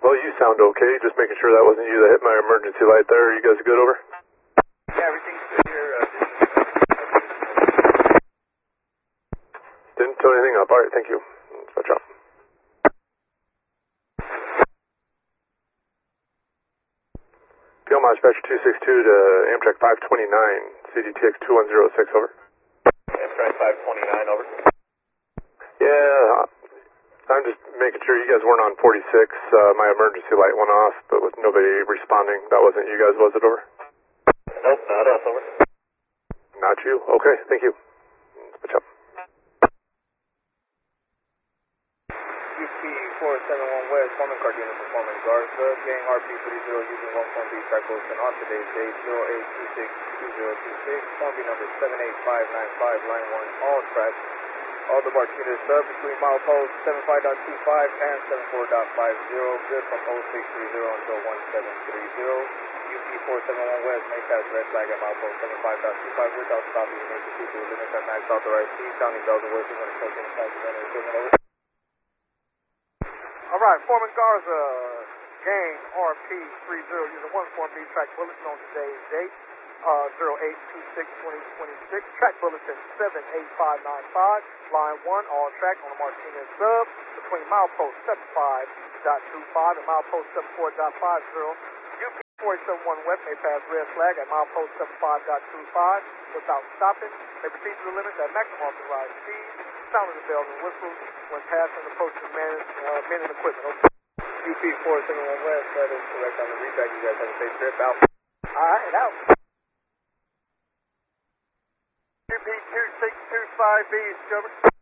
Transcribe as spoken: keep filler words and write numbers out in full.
Well, you sound okay. Just making sure that wasn't you that hit my emergency light there. You guys good, over? Yeah, everything's good here. Uh, Didn't tow anything up. All right, thank you. Switch off. P L Dispatcher two six two to Amtrak five twenty-nine, C D T X two one zero six, over. Amtrak five twenty-nine, over. Yeah, I'm just making sure you guys weren't on forty-six. Uh, my emergency light went off, but with nobody responding. That wasn't you guys, was it, over? Nope, not us, over. Not you? Okay, thank you. Switch up. U P four seven one West, Foreman Cardino performing Garza, gang R P three zero using one form B track posting on today's date zero eight two six two zero two six, form B number seven eight five nine five, line one, all tracks. All the bartenders sub between milepost seven five point two five and seven four point five zero, good from oh six three zero until one seven three zero. U P four seven one West may pass red flag at milepost seven five point two five without stopping. May proceed to the limits at max authorized speed. Sounding bells and whistles when approaching the flag of equipment, over. All right, Foreman Garza, gang R P three zero using one form B track bulletin on today's date, uh, zero eight two six twenty twenty-six, track bulletin seven eight five nine five, line one, all track on the Martinez sub between milepost seven five point two five and milepost seven four point five zero. U P four eight seven one West may pass red flag at milepost seven five point two five without stopping. May proceed to the limits at maximum authorized speed. Sounding the bells and whistles when passing and approaching men, uh, men and equipment. Okay. U P four seven one West, that is correct on the retrack. You guys have a safe trip, out. All right, out. U P two six two five B, Discovery.